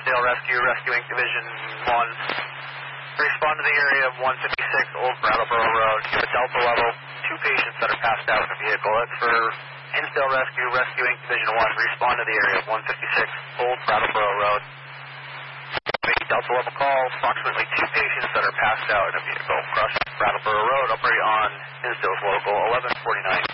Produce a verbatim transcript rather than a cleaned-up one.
Hinsdale Rescue, Rescue Incorporated. Division one. Respond to the area of one fifty-six Old Brattleboro Road. Give a Delta level, two patients that are passed out in the vehicle. That's for Hinsdale Rescue, Rescue Incorporated. Division one. Respond to the area of one fifty-six Old Brattleboro Road. Make Delta level call, approximately two patients that are passed out in a vehicle. Cross Brattleboro Road, operate on Hinsdale's local eleven forty-nine.